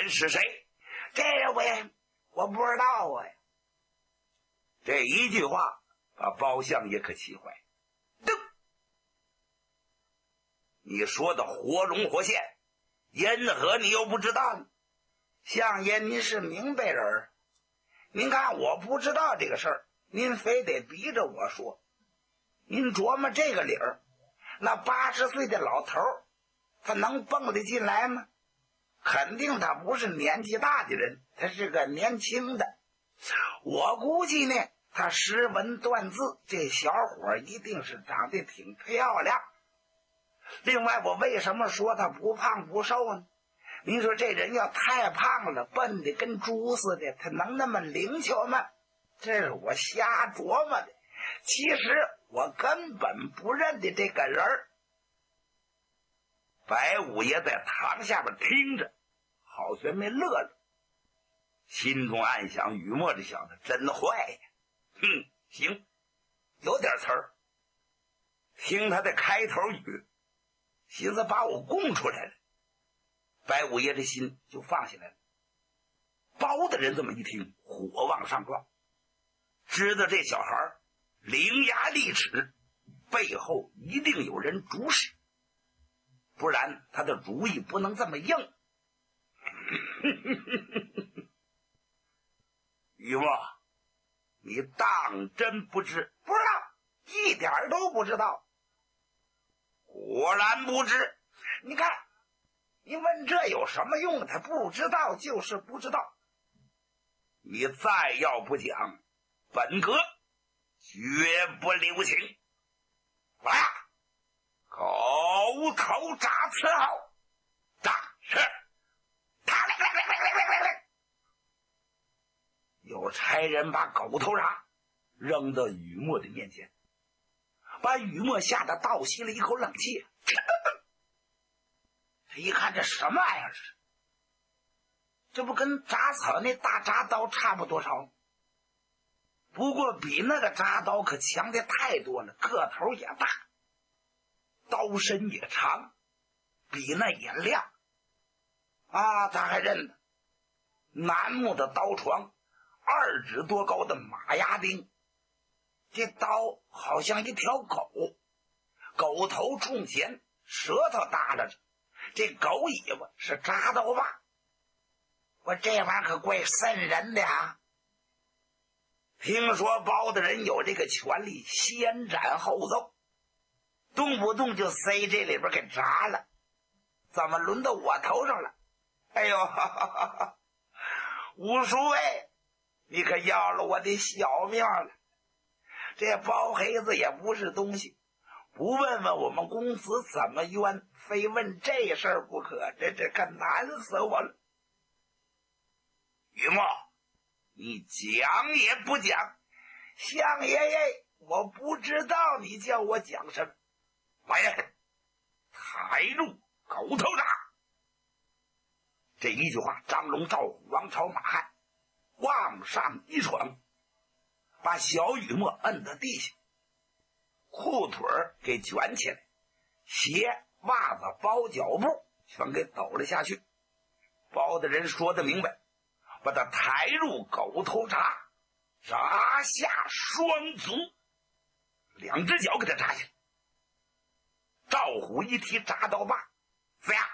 人是谁？ 这人我不知道啊。 这一句话把包相爷可气坏。你说的活龙活现，因何你又不知道呢？ 相爷您是明白人，您看我不知道这个事儿，您非得逼着我说。您琢磨这个理儿，那80岁的老头儿，他能蹦得进来吗？肯定他不是年纪大的人，他是个年轻的。我估计呢，他识文断字，这小伙一定是长得挺漂亮。另外，我为什么说他不胖不瘦呢？您说这人要太胖了，笨得跟猪似的，他能那么灵巧吗？这是我瞎琢磨的。其实我根本不认得这个人儿。 白五爷在堂下边听着，好悬没乐了，心中暗想：雨墨这小子真坏呀！行，有点词儿。听他的开头语，寻思把我供出来了，白五爷这心就放下来了。包大人这么一听，火往上撞，知道这小孩伶牙俐齿，背后一定有人主使，不然他的主意不能这么硬。雨墨，你当真不知？ 不知道，一点都不知道。 果然不知。 你看，你问这有什么用？他不知道就是不知道。 你再要不讲，本阁绝不留情。来呀，狗头铡伺候。大是。有差人把狗头铡扔到雨墨的面前，把雨墨吓得倒吸了一口冷气。 他一看这什么玩意儿，这不跟铡草那大铡刀差不多少，不过比那个铡刀可强的太多了，个头也大，刀身也长，比那也亮啊！他还认得楠木的刀床，2指多高的马牙钉，这刀好像一条狗，狗头冲前，舌头耷拉着，这狗尾巴是铡刀把。我这玩意儿可怪瘆人的啊！听说包大人有这个权利，先斩后奏，动不动就塞这里边给铡了，怎么轮到我头上了？哎呦，武叔哎，你可要了我的小命了！这包黑子也不是东西，不问问我们公子怎么冤，非问这事儿不可，这可难死我了。 雨墨，你讲也不讲？ 相爷爷，我不知道你叫我讲什么。 来人，抬入狗头铡！这一句话，张龙、赵虎、王朝、马汉往上一闯，把小雨墨摁到地下，裤腿给卷起来，鞋、袜子、包脚布全给抖了下去。包大人说得明白，把他抬入狗头铡，铡下双足，2只脚给他铡下来。赵虎一提铡刀把，呀！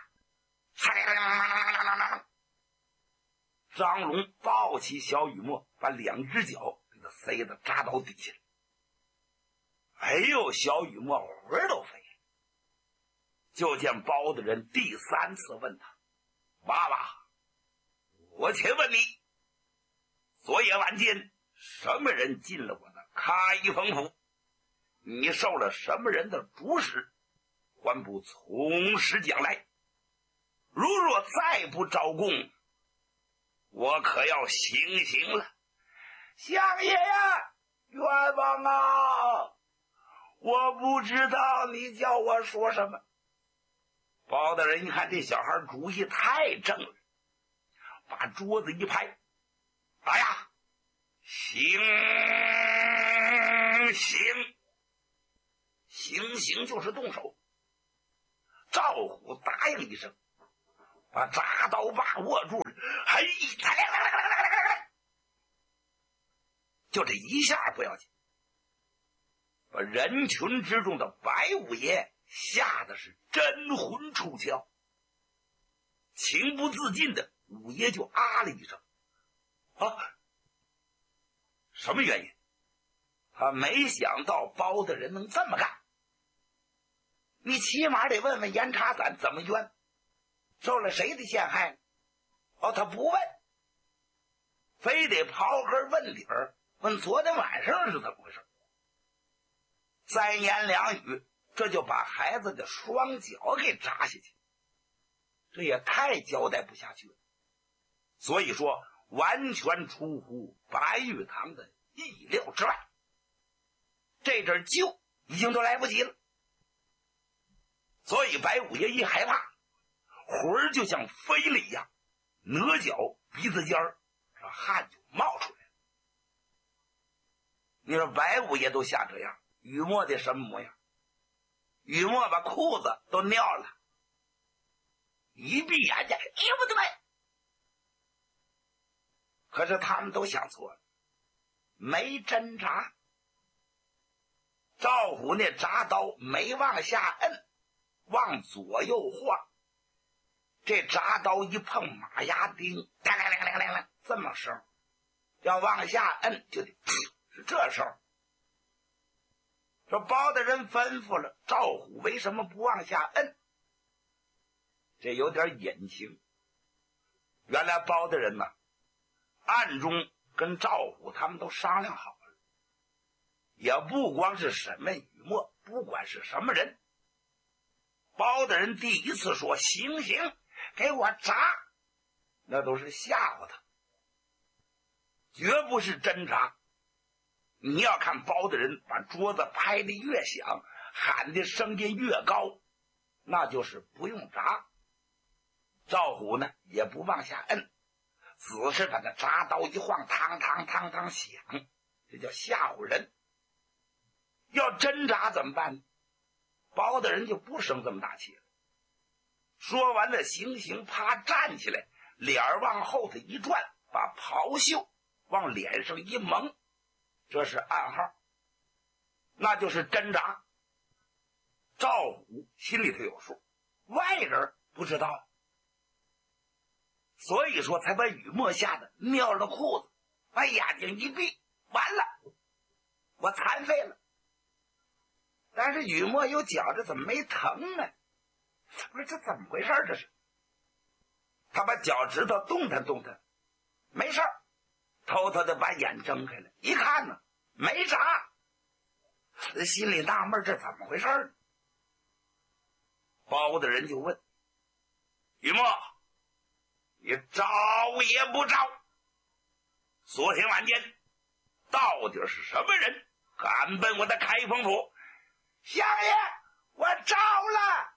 张龙抱起小雨墨，把2只脚给他塞到铡刀底下。哎呦，小雨墨魂儿都飞了。就见包大人第3次问他：“娃娃，我且问你，昨夜晚间什么人进了我的开封府？你受了什么人的主使？还不从实讲来？如若再不招供，我可要行刑了。” 相爷呀，冤枉啊！我不知道你叫我说什么。 包大人一看这小孩主意太正了，把桌子一拍：“哎呀，行就是动手。”赵虎答应一声，把铡刀把握住了。 就这一下不要紧，把人群之中的白五爷吓得是真魂出窍，情不自禁的五爷就啊了一声。啊，什么原因？他没想到包大人能这么干。你起码得问问严查伞怎么冤，受了谁的陷害？哦，他不问，非得刨根问底儿，问昨天晚上是怎么回事。三言两语，这就把孩子的双脚给扎下去，这也太交代不下去了。所以说，完全出乎白玉堂的意料之外。这阵救已经都来不及了，所以白五爷一害怕，魂儿就像飞了一样，哪脚鼻子尖儿，这汗就冒出来了。你说白五爷都吓这样，雨墨的什么模样？雨墨把裤子都尿了，一闭眼睛，哎呦我的妈！可是他们都想错了，没挣扎。赵虎那铡刀没往下摁，往左右晃，这铡刀一碰马牙钉，当啷啷啷啷啷，这么声，要往下摁就得是这声。说包大人吩咐了，赵虎为什么不往下摁？这有点隐情。原来包大人呢，暗中跟赵虎他们都商量好了，也不光是审问雨墨，不管是什么人，包大人第一次说行行给我铡，那都是吓唬他，绝不是真铡。你要看包大人把桌子拍得越响，喊的声音越高，那就是不用铡。赵虎呢也不往下摁，只是把那铡刀一晃，嘡嘡嘡嘡响，这叫吓唬人。要真铡怎么办呢？包大人就不生这么大气了。说完了行刑，啪站起来，脸往后头一转，把袍袖往脸上一蒙，这是暗号，那就是真铡。赵虎心里头有数，外人不知道，所以说才把雨墨吓得尿了裤子，把眼睛一闭，完了，我残废了。但是雨墨有觉着怎么没疼呢？不是这怎么回事？这是他把脚趾头动弹动弹，没事儿，偷偷的把眼睁开了，一看呢没啥，心里纳闷这怎么回事呢？包大人就问雨墨，你招也不招？昨天晚间到底是什么人敢奔我的开封府？相爷，我招了。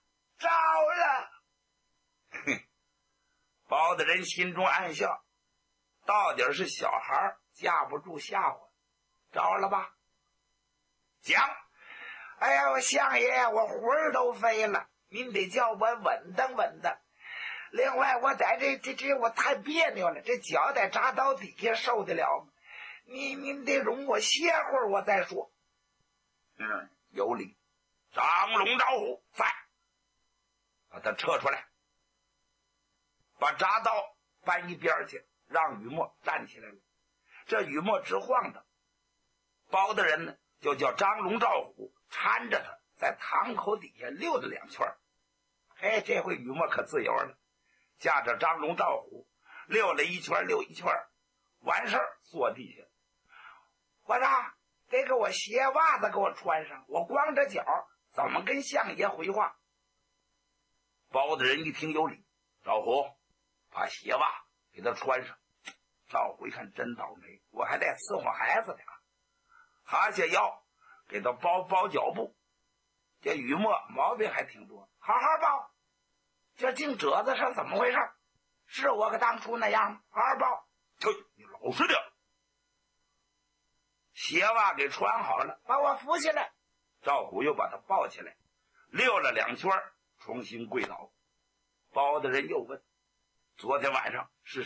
包大人心中暗笑，到底是小孩架不住吓唬，招了吧？讲，哎呀，我相爷，我魂儿都飞了，您得叫我稳当稳当。另外，我在这我太别扭了，这脚在铡刀底下受得了吗？您得容我歇会儿，我再说。有理。张龙赵虎在，把他撤出来，把铡刀搬一边去，让雨墨站起来了。这雨墨直晃荡，包大人呢就叫张龙赵虎搀着他在堂口底下溜达2圈。嘿，这回雨墨可自由了，驾着张龙赵虎溜了1圈溜1圈，完事儿坐地下。我说得给我鞋袜子给我穿上，我光着脚怎么跟相爷回话？包大人一听有理，赵虎把鞋袜给他穿上。赵虎一看真倒霉，我还得伺候孩子呢，哈下腰给他包脚步。这雨墨毛病还挺多，好好包，这净褶子上怎么回事？是我可当初那样吗？好好包。你老实点。鞋袜给穿好了，把我扶起来。赵虎又把他抱起来，溜了2圈，重新跪倒。包大人又问：昨天晚上是